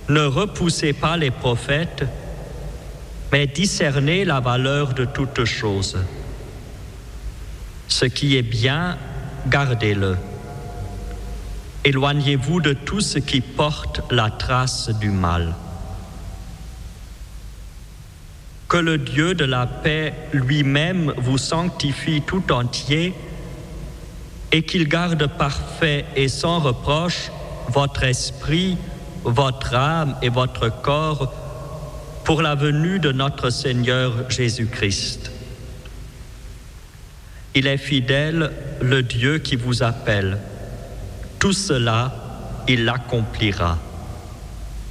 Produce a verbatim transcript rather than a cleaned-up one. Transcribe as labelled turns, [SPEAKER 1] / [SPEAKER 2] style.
[SPEAKER 1] Ne repoussez pas les prophètes, mais discernez la valeur de toutes choses. Ce qui est bien, gardez-le. Éloignez-vous de tout ce qui porte la trace du mal. Que le Dieu de la paix lui-même vous sanctifie tout entier et qu'il garde parfait et sans reproche votre esprit, votre âme et votre corps pour la venue de notre Seigneur Jésus-Christ. Il est fidèle, le Dieu qui vous appelle. Tout cela, il l'accomplira.